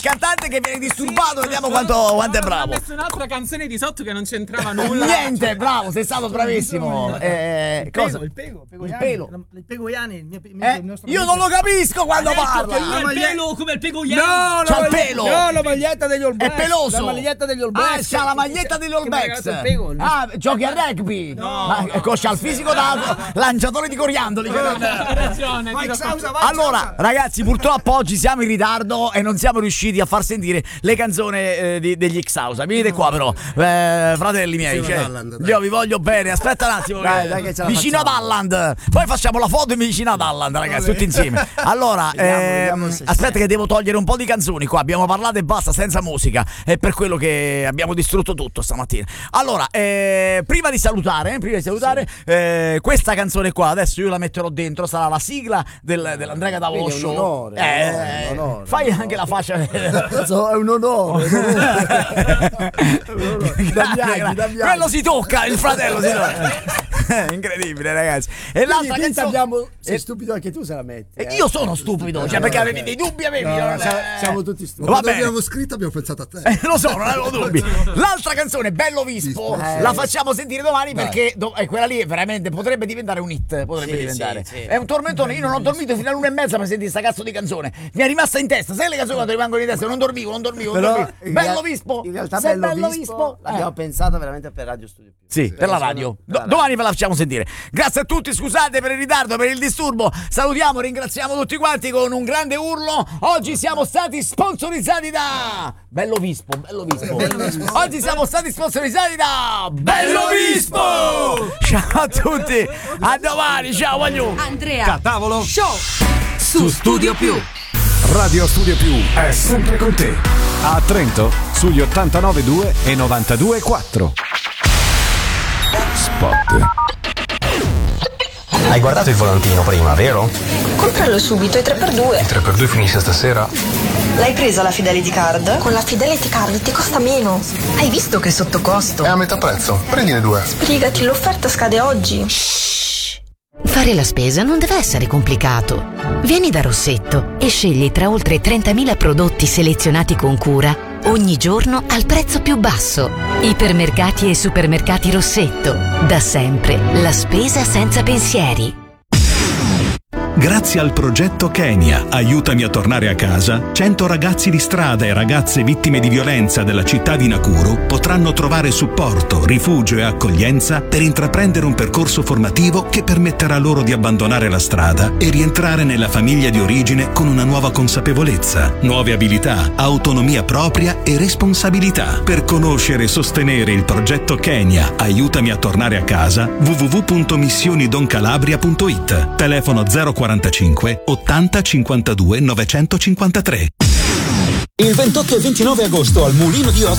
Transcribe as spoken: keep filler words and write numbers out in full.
Cantante che viene disturbato, vediamo quanto, quanto è bravo. Ha messo un'altra canzone di sotto che non c'entrava nulla. Niente, bravo, sei stato bravissimo. Eh, Il cosa? pego, il pego, pego Il Iani, pelo. il Pegoiani, il mio, il Eh, il nostro io amico. non lo capisco quando parla. Che lui ha il pelo come il Pegoiani. No, C'ha la il maglie- pelo. No, la maglietta degli All Blacks. È peloso. La maglietta degli All Ah, Blacks. c'ha la maglietta degli All Che mi ha Blacks. regalato il pego. Ah, giochi a rugby. No, Ma no, ecco, c'ha il fisico da lanciatore di coriandoli. Ha ragione. Mike ti do- Sausa, vai, Allora, Sausa. ragazzi, purtroppo oggi siamo in ritardo e non siamo riusciti a far sentire le canzoni eh, di- degli X-House. Venite qua, però, eh, fratelli miei. Insieme Cioè, ad Alland, dai. io vi voglio bene. Aspetta un attimo, Dai, che- dai che ce la vicino ad facciamo. Alland. Poi facciamo la foto vicino ad Alland, ragazzi, tutti insieme. Allora, Vediamo, ehm, vediamo se aspetta, c'è. che devo togliere un po' di canzoni qua. Abbiamo parlato e basta, senza musica. È per quello che abbiamo distrutto tutto stamattina. Allora, eh, prima di salutare, prima di salutare, eh, questa canzone qua, adesso io la metterò dentro, sarà la sigla del, dell'Andrea Tavolo Quindi è un Show. onore, Eh, un onore, fai un anche onore. la faccia. Cazzo, è un onore. è un onore. Grande, Da Biaghi, grande. da Biaghi. Quello si tocca, il fratello si tocca. Incredibile, ragazzi. E l'altra Quindi, canzone. abbiamo... Sei Eh, stupido anche tu se la metti. eh. Io sono stupido, cioè perché avevi dei dubbi, avevi. No, non- siamo, eh. siamo tutti stupidi. Va Quando bene. abbiamo scritto abbiamo pensato a te. Eh, lo so, non avevo dubbi. L'altra canzone, Bello Vispo, Vispo, la eh. facciamo sentire domani Dai. perché do- eh, quella lì veramente potrebbe diventare un hit. Potrebbe Sì, diventare. sì, sì. È un tormentone. Io non ho dormito fino all'una e mezza per sentire sta cazzo di canzone. Mi è rimasta in testa. Sai le canzoni quando rimangono in testa? Non dormivo, non dormivo, non Però dormivo. in Bello real- Vispo. In realtà Sei Bello, Vispo, l'abbiamo Eh. pensata veramente per Radio Studio Più. Sì, per la radio. Do- domani ve la facciamo sentire. Grazie a tutti, scusate per il ritardo, per il disturbo. Salutiamo, ringraziamo tutti quanti con un grande urlo. Oggi siamo stati sponsorizzati da Bello Vispo, Bello Vispo. Oggi siamo stati sponsorizzati da Bello Vispo. Ciao a tutti. A domani, ciao voglio. Andrea Tavolo Show su Studio Più. Radio Studio Più è sempre con te. A Trento sugli ottantanove due e novantadue quattro. Spot. Hai guardato il volantino prima, vero? Compralo subito, è tre per due. tre per due finisce stasera? L'hai presa la Fidelity Card? Con la Fidelity Card ti costa meno. Hai visto che è sotto costo? È a metà prezzo, prendine due. Sbrigati, l'offerta scade oggi. Fare la spesa non deve essere complicato. Vieni da Rossetto e scegli tra oltre trentamila prodotti selezionati con cura ogni giorno al prezzo più basso. Ipermercati e supermercati Rossetto. Da sempre la spesa senza pensieri. Grazie al progetto Kenya, aiutami a tornare a casa, cento ragazzi di strada e ragazze vittime di violenza della città di Nakuru potranno trovare supporto, rifugio e accoglienza per intraprendere un percorso formativo che permetterà loro di abbandonare la strada e rientrare nella famiglia di origine con una nuova consapevolezza, nuove abilità, autonomia propria e responsabilità. Per conoscere e sostenere il progetto Kenya, aiutami a tornare a casa, w w w punto missioni don calabria punto i t. Telefono zero quarantacinque ottanta cinquantadue novecentocinquantatré. Il ventotto e ventinove agosto al Mulino di Oz